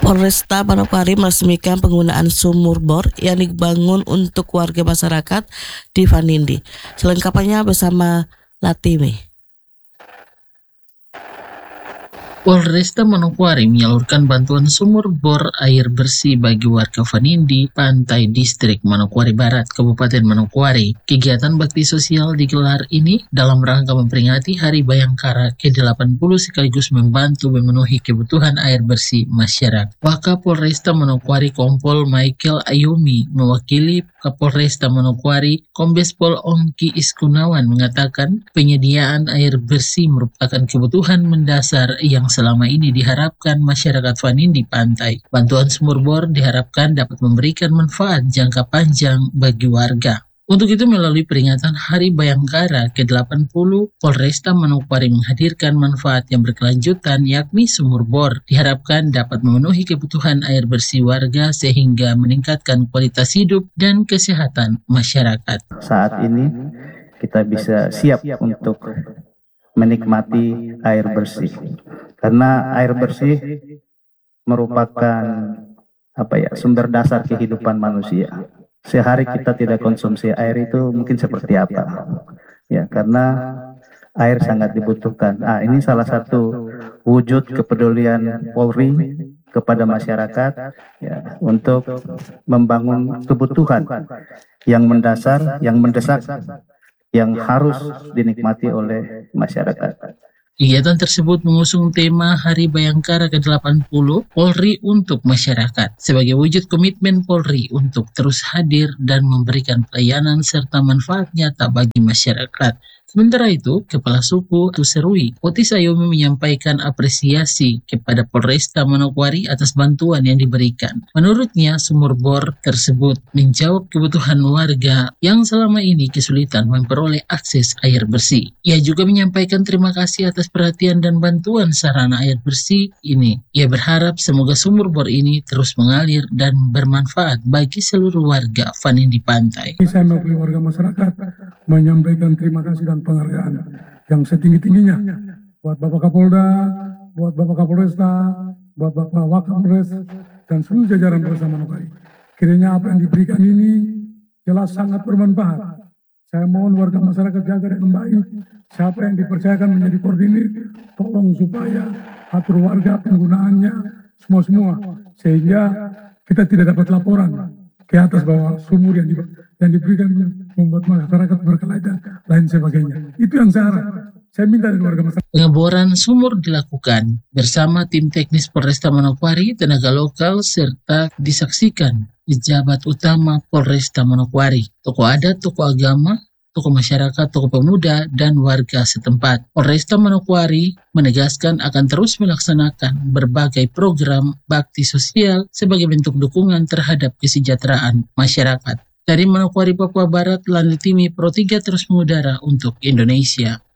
Polresta Manokwari meresmikan penggunaan sumur bor yang dibangun untuk warga masyarakat di Vanindi. Selengkapnya bersama Latimi. Polresta Manokwari menyalurkan bantuan sumur bor air bersih bagi warga Vanindi, Pantai Distrik Manokwari Barat, Kabupaten Manokwari. Kegiatan bakti sosial digelar ini dalam rangka memperingati Hari Bayangkara ke-80 sekaligus membantu memenuhi kebutuhan air bersih masyarakat. Wakapolresta Manokwari Kompol Michael Ayumi mewakili Kapolresta Manokwari Kombes Pol Ongki Iskunawan mengatakan penyediaan air bersih merupakan kebutuhan mendasar yang selama ini diharapkan masyarakat Vanindi Pantai. Bantuan sumur bor diharapkan dapat memberikan manfaat jangka panjang bagi warga. Untuk itu melalui peringatan Hari Bayangkara ke-80, Polresta Manokwari menghadirkan manfaat yang berkelanjutan yakni sumur bor. Diharapkan dapat memenuhi kebutuhan air bersih warga sehingga meningkatkan kualitas hidup dan kesehatan masyarakat. Saat ini kita bisa siap untuk menikmati air bersih. Karena air bersih merupakan sumber dasar kehidupan manusia. Sehari kita tidak konsumsi air itu mungkin seperti apa? Ya, karena air sangat dibutuhkan. Ini salah satu wujud kepedulian Polri kepada masyarakat ya, untuk membangun kebutuhan yang mendasar, yang mendesak, yang harus dinikmati oleh masyarakat. Kegiatan tersebut mengusung tema Hari Bayangkara ke-80 Polri untuk Masyarakat sebagai wujud komitmen Polri untuk terus hadir dan memberikan pelayanan serta manfaat nyata bagi masyarakat. Sementara itu, Kepala Suku Tuserui, Otis Ayumi menyampaikan apresiasi kepada Polresta Manokwari atas bantuan yang diberikan. Menurutnya, sumur bor tersebut menjawab kebutuhan warga yang selama ini kesulitan memperoleh akses air bersih. Ia juga menyampaikan terima kasih atas perhatian dan bantuan sarana air bersih ini. Ia berharap semoga sumur bor ini terus mengalir dan bermanfaat bagi seluruh warga Vanindi Pantai. Saya mewakili warga masyarakat menyampaikan terima kasih dan penghargaan yang setinggi-tingginya buat Bapak Kapolda, buat Bapak Kapolresta, buat Bapak Wakapolres, dan seluruh jajaran Polresta Manokwari. Kiranya apa yang diberikan ini jelas sangat bermanfaat. Saya mohon warga masyarakat jaga dengan baik. Siapa yang dipercayakan menjadi koordinir, tolong supaya atur warga penggunaannya semua, sehingga kita tidak dapat laporan ke atas bahwa sumur yang diberikan membuat masyarakat berkelainan lain sebagainya. Itu yang saya harap. Saya minta dari warga masyarakat. Pengeboran sumur dilakukan bersama tim teknis Polresta Manokwari, tenaga lokal, serta disaksikan pejabat utama Polresta Manokwari, tokoh adat, tokoh agama, tokoh masyarakat, tokoh pemuda, dan warga setempat. Polresta Manokwari menegaskan akan terus melaksanakan berbagai program bakti sosial sebagai bentuk dukungan terhadap kesejahteraan masyarakat. Dari Manokwari, Papua Barat, Lanitimi Pro 3 terus mengudara untuk Indonesia.